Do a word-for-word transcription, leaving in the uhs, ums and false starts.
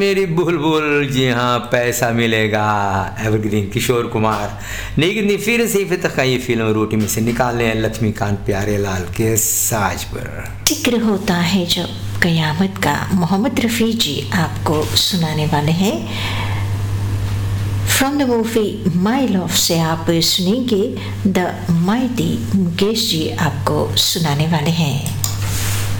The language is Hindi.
मेरी बुलबुल, जी हाँ, पैसा मिलेगा, एवरग्रीन किशोर कुमार। लेकिन फिर से फिर फिल्म रोटी में से निकाले हैं लक्ष्मीकांत प्यारेलाल के साज पर। जिक्र होता है जब कयामत का, मोहम्मद रफ़ी जी आपको सुनाने वाले हैं। From the movie my love से आप सुनेंगे द माइटी, मुकेश जी आपको सुनाने वाले हैं।